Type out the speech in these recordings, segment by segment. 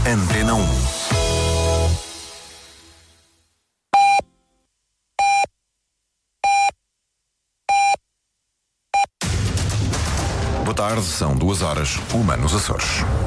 Antena 1. Boa tarde, são 2h, nos Açores.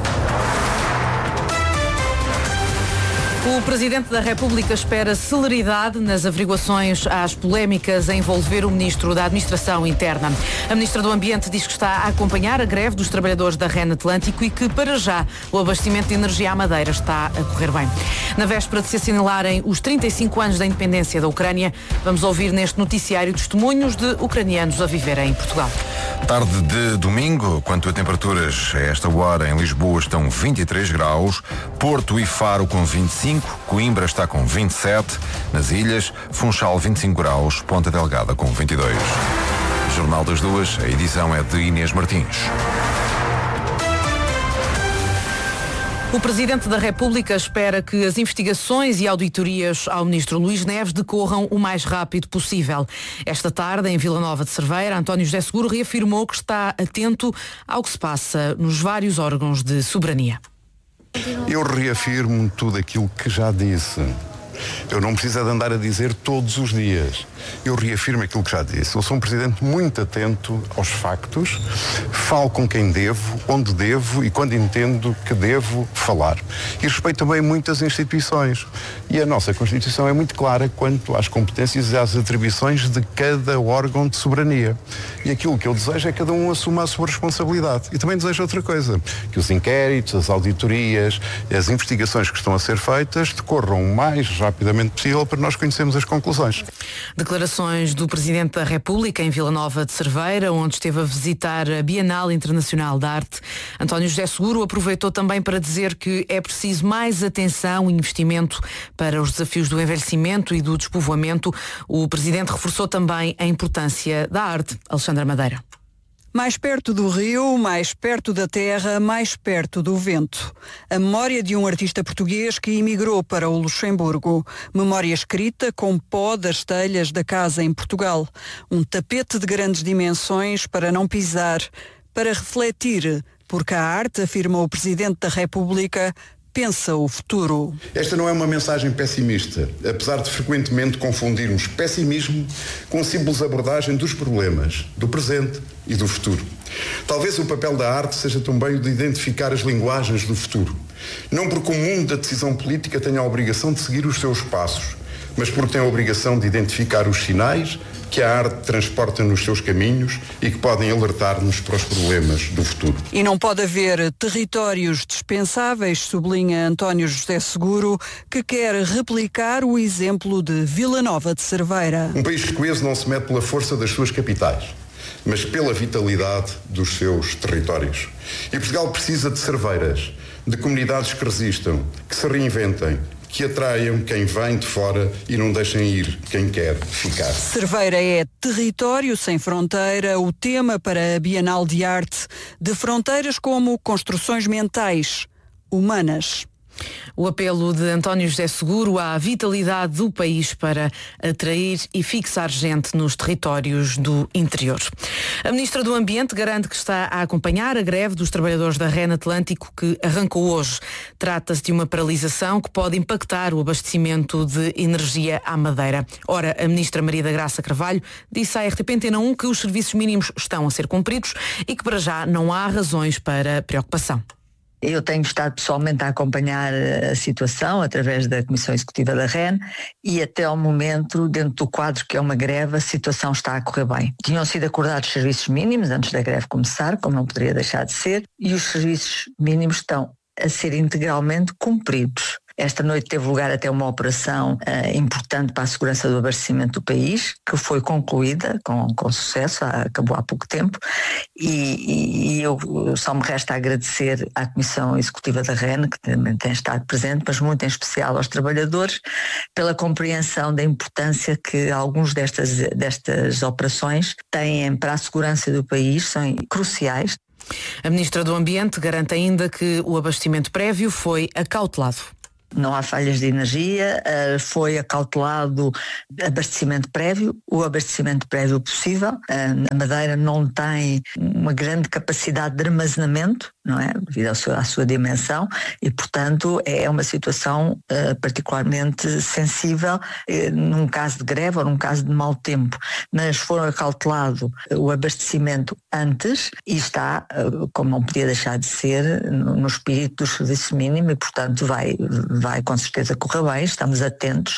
O Presidente da República espera celeridade nas averiguações às polémicas a envolver o Ministro da Administração Interna. A Ministra do Ambiente diz que está a acompanhar a greve dos trabalhadores da REN Atlântico e que, para já, o abastecimento de energia à Madeira está a correr bem. Na véspera de se assinalarem os 35 anos da independência da Ucrânia, vamos ouvir neste noticiário testemunhos de ucranianos a viverem em Portugal. Tarde de domingo, quanto a temperaturas, a esta hora em Lisboa estão 23 graus, Porto e Faro com 25, Coimbra está com 27, nas ilhas, Funchal 25 graus, Ponta Delgada com 22. Jornal das Duas, a edição é de Inês Martins. O Presidente da República espera que as investigações e auditorias ao Ministro Luís Neves decorram o mais rápido possível. Esta tarde, em Vila Nova de Cerveira, António José Seguro reafirmou que está atento ao que se passa nos vários órgãos de soberania. Eu reafirmo tudo aquilo que já disse. Eu não preciso de andar a dizer todos os dias. Eu reafirmo aquilo que já disse. Eu sou um Presidente muito atento aos factos, falo com quem devo, onde devo e quando entendo que devo falar. E respeito também muitas instituições. E a nossa Constituição é muito clara quanto às competências e às atribuições de cada órgão de soberania. E aquilo que eu desejo é que cada um assuma a sua responsabilidade. E também desejo outra coisa, que os inquéritos, as auditorias, as investigações que estão a ser feitas decorram o mais rapidamente possível para nós conhecermos as conclusões. Declarações do Presidente da República em Vila Nova de Cerveira, onde esteve a visitar a Bienal Internacional de Arte. António José Seguro aproveitou também para dizer que é preciso mais atenção e investimento para os desafios do envelhecimento e do despovoamento. O Presidente reforçou também a importância da arte. Alexandra Madeira. Mais perto do rio, mais perto da terra, mais perto do vento. A memória de um artista português que emigrou para o Luxemburgo. Memória escrita com pó das telhas da casa em Portugal. Um tapete de grandes dimensões para não pisar, para refletir, porque a arte, afirma o Presidente da República, pensa o futuro. Esta não é uma mensagem pessimista, apesar de frequentemente confundirmos pessimismo com a simples abordagem dos problemas, do presente e do futuro. Talvez o papel da arte seja também o de identificar as linguagens do futuro. Não porque o mundo da decisão política tenha a obrigação de seguir os seus passos, mas porque tem a obrigação de identificar os sinais que a arte transporta nos seus caminhos e que podem alertar-nos para os problemas do futuro. E não pode haver territórios dispensáveis, sublinha António José Seguro, que quer replicar o exemplo de Vila Nova de Cerveira. Um país coeso não se mede pela força das suas capitais, mas pela vitalidade dos seus territórios. E Portugal precisa de cerveiras, de comunidades que resistam, que se reinventem, que atraiam quem vem de fora e não deixem ir quem quer ficar. Cerveira é território sem fronteira, o tema para a Bienal de Arte, de fronteiras como construções mentais, humanas. O apelo de António José Seguro à vitalidade do país para atrair e fixar gente nos territórios do interior. A Ministra do Ambiente garante que está a acompanhar a greve dos trabalhadores da REN Atlântico que arrancou hoje. Trata-se de uma paralisação que pode impactar o abastecimento de energia à Madeira. Ora, a Ministra Maria da Graça Carvalho disse à RTP Antena 1 que os serviços mínimos estão a ser cumpridos e que para já não há razões para preocupação. Eu tenho estado pessoalmente a acompanhar a situação através da Comissão Executiva da REN e até ao momento, dentro do quadro que é uma greve, a situação está a correr bem. Tinham sido acordados serviços mínimos antes da greve começar, como não poderia deixar de ser, e os serviços mínimos estão a ser integralmente cumpridos. Esta noite teve lugar até uma operação importante para a segurança do abastecimento do país, que foi concluída com sucesso, acabou há pouco tempo, e eu só me resta agradecer à Comissão Executiva da REN, que também tem estado presente, mas muito em especial aos trabalhadores, pela compreensão da importância que alguns destas operações têm para a segurança do país, são cruciais. A Ministra do Ambiente garante ainda que o abastecimento prévio foi acautelado. Não há falhas de energia, foi acautelado abastecimento prévio, o abastecimento prévio possível. A Madeira não tem uma grande capacidade de armazenamento, não é? Devido à sua dimensão, e portanto é uma situação particularmente sensível num caso de greve ou num caso de mau tempo. Mas foram acautelado o abastecimento antes e está, como não podia deixar de ser, no espírito do serviço mínimo, e portanto vai com certeza correr bem. Estamos atentos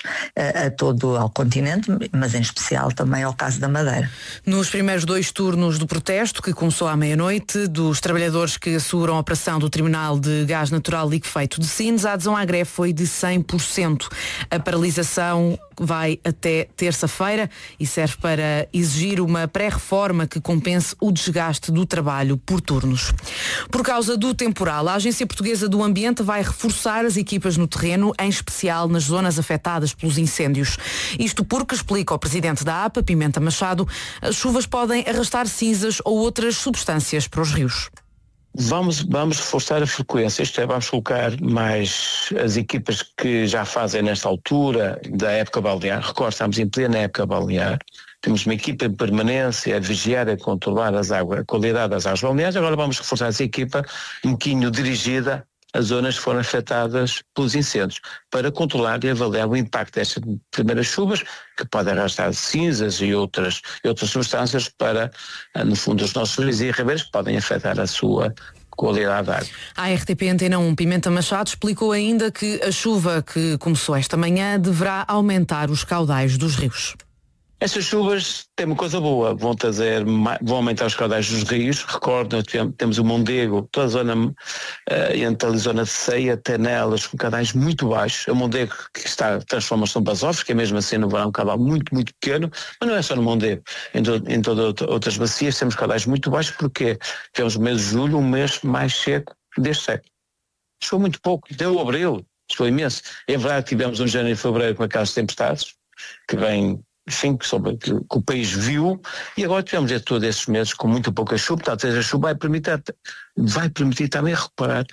ao continente, mas em especial também ao caso da Madeira. Nos primeiros 2 turnos do protesto, que começou à meia-noite, dos trabalhadores que asseguram a operação do Terminal de Gás Natural Liquefeito de Sines, a adesão à greve foi de 100%. A paralisação vai até terça-feira e serve para exigir uma pré-reforma que compense o desgaste do trabalho por turnos. Por causa do temporal, a Agência Portuguesa do Ambiente vai reforçar as equipas no terreno, em especial nas zonas afetadas pelos incêndios. Isto porque, explica o presidente da APA, Pimenta Machado, as chuvas podem arrastar cinzas ou outras substâncias para os rios. Vamos reforçar a frequência, isto é, vamos colocar mais as equipas que já fazem nesta altura da época balear. Recordo, estamos em plena época balear, temos uma equipa em permanência a vigiar, a controlar a qualidade das águas balneares. Agora vamos reforçar essa equipa um bocadinho dirigida às zonas que foram afetadas pelos incêndios, para controlar e avaliar o impacto destas primeiras chuvas, que podem arrastar cinzas e outras substâncias para, no fundo, os nossos rios e ribeiros, que podem afetar a sua qualidade da água. A RTP Antena 1, Pimenta Machado, explicou ainda que a chuva que começou esta manhã deverá aumentar os caudais dos rios. Essas chuvas têm uma coisa boa, vão aumentar os caudais dos rios. Recordo, temos o Mondego, toda a zona, entre a zona de Ceia até Nelas, com caudais muito baixos. O Mondego que está transforma-se num basófilo, que é mesmo assim no verão um caudal muito, muito pequeno, mas não é só no Mondego. Em todas outras bacias temos caudais muito baixos, porque tivemos o mês de julho, um mês mais seco deste século. Choveu muito pouco, deu abril, choveu imenso. É verdade que tivemos um janeiro e fevereiro com aquelas tempestades, que vêm, enfim, que o país viu, e agora tivemos todos esses meses com muito pouca chuva. Portanto, a chuva vai permitir também recuperar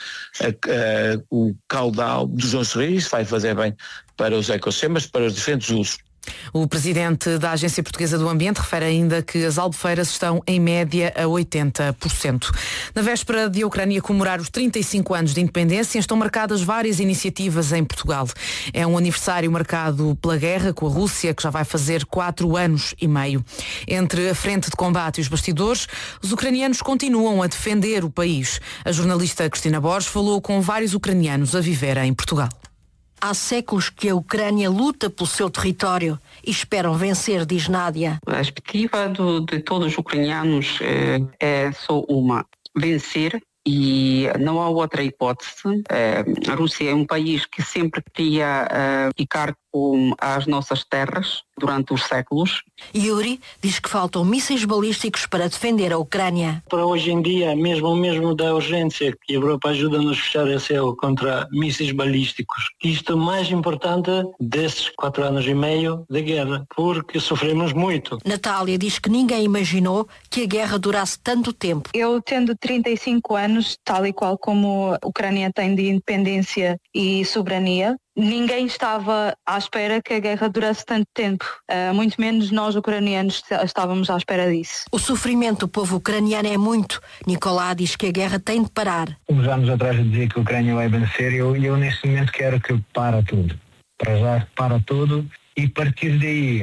o caudal dos nossos rios, vai fazer bem para os ecossistemas, para os diferentes usos. O presidente da Agência Portuguesa do Ambiente refere ainda que as albufeiras estão em média a 80%. Na véspera de a Ucrânia comemorar os 35 anos de independência, estão marcadas várias iniciativas em Portugal. É um aniversário marcado pela guerra com a Rússia, que já vai fazer 4 anos e meio. Entre a frente de combate e os bastidores, os ucranianos continuam a defender o país. A jornalista Cristina Borges falou com vários ucranianos a viver em Portugal. Há séculos que a Ucrânia luta pelo seu território e esperam vencer, diz Nádia. A perspectiva de todos os ucranianos é só uma: vencer, e não há outra hipótese. A Rússia é um país que sempre queria ficar com as nossas terras durante os séculos. Yuri diz que faltam mísseis balísticos para defender a Ucrânia. Para hoje em dia, mesmo da urgência, que a Europa ajuda-nos a fechar esse céu contra mísseis balísticos. Isto é o mais importante desses 4 anos e meio de guerra, porque sofremos muito. Natália diz que ninguém imaginou que a guerra durasse tanto tempo. Eu, tendo 35 anos, tal e qual como a Ucrânia tem de independência e soberania, ninguém estava à espera que a guerra durasse tanto tempo. Muito menos nós, ucranianos, estávamos à espera disso. O sofrimento do povo ucraniano é muito. Nicolá diz que a guerra tem de parar. Uns anos atrás eu dizia que a Ucrânia vai vencer, e eu neste momento quero que para tudo. Para já para tudo, e a partir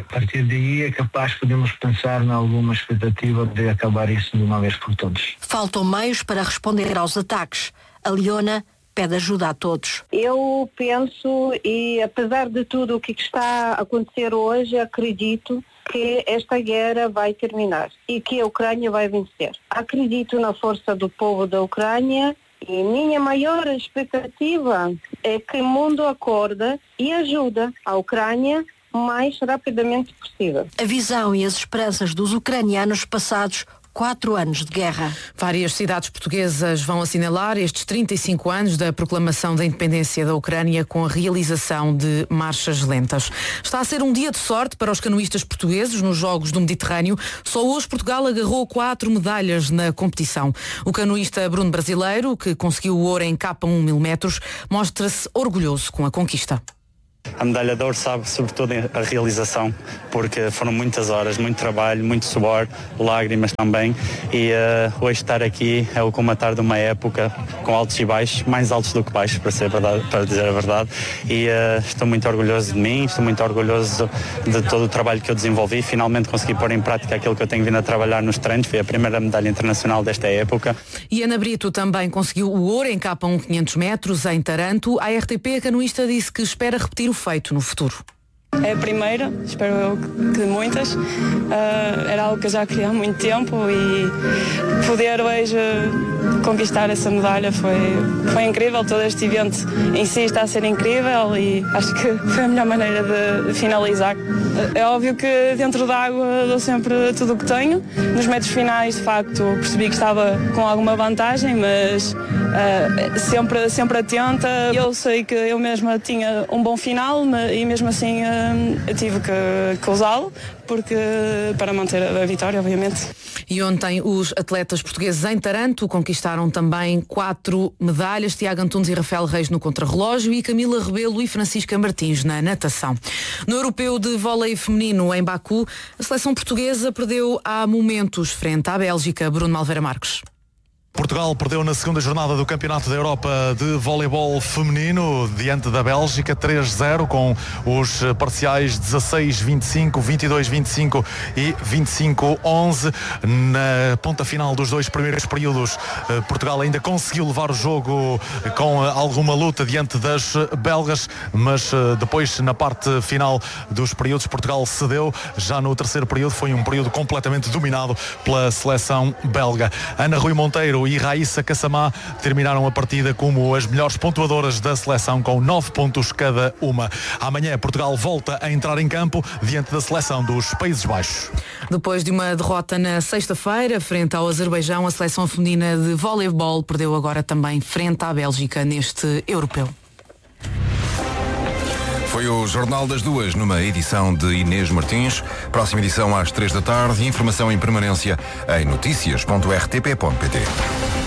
daí é capaz podemos pensar em alguma expectativa de acabar isso de uma vez por todos. Faltam meios para responder aos ataques. A Leona pede ajuda a todos. Eu penso, e apesar de tudo o que está a acontecer hoje, acredito que esta guerra vai terminar e que a Ucrânia vai vencer. Acredito na força do povo da Ucrânia, e minha maior expectativa é que o mundo acorda e ajuda a Ucrânia o mais rapidamente possível. A visão e as esperanças dos ucranianos passados 4 anos de guerra. Várias cidades portuguesas vão assinalar estes 35 anos da proclamação da independência da Ucrânia com a realização de marchas lentas. Está a ser um dia de sorte para os canoístas portugueses nos Jogos do Mediterrâneo. Só hoje Portugal agarrou 4 medalhas na competição. O canoísta Bruno Brasileiro, que conseguiu o ouro em K1 1000 metros, mostra-se orgulhoso com a conquista. A medalha de ouro sabe sobretudo a realização, porque foram muitas horas, muito trabalho, muito suor, lágrimas também, e hoje estar aqui é o comatar de uma época com altos e baixos, mais altos do que baixos, para dizer a verdade, e estou muito orgulhoso de mim, estou muito orgulhoso de todo o trabalho que eu desenvolvi. Finalmente consegui pôr em prática aquilo que eu tenho vindo a trabalhar nos treinos, foi a primeira medalha internacional desta época. E Ana Brito também conseguiu o ouro em K1 500 metros em Taranto. A RTP, a canoísta, disse que espera repetir o feito no futuro. É a primeira, espero eu que muitas. Era algo que eu já queria há muito tempo e poder hoje conquistar essa medalha foi incrível. Todo este evento em si está a ser incrível e acho que foi a melhor maneira de finalizar. É óbvio que dentro da água dou sempre tudo o que tenho. Nos metros finais, de facto, percebi que estava com alguma vantagem, mas sempre atenta. Eu sei que eu mesma tinha um bom final e mesmo assim eu tive que usá-lo para manter a vitória, obviamente. E ontem os atletas portugueses em Taranto conquistaram também 4 medalhas. Tiago Antunes e Rafael Reis no contrarrelógio e Camila Rebelo e Francisca Martins na natação. No europeu de vôlei feminino em Baku, a seleção portuguesa perdeu há momentos frente à Bélgica. Bruno Malveira Marques. Portugal perdeu na segunda jornada do Campeonato da Europa de Voleibol Feminino diante da Bélgica 3-0 com os parciais 16-25, 22-25 e 25-11. Na ponta final dos 2 primeiros períodos, Portugal ainda conseguiu levar o jogo com alguma luta diante das belgas, mas depois na parte final dos períodos Portugal cedeu. Já no terceiro período foi um período completamente dominado pela seleção belga. Ana Rui Monteiro e Raíssa Kassamá terminaram a partida como as melhores pontuadoras da seleção com 9 pontos cada uma. Amanhã Portugal volta a entrar em campo diante da seleção dos Países Baixos. Depois de uma derrota na sexta-feira frente ao Azerbaijão, a seleção feminina de voleibol perdeu agora também frente à Bélgica neste europeu. Foi o Jornal das Duas, numa edição de Inês Martins. Próxima edição às 3 da tarde. Informação em permanência em noticias.rtp.pt.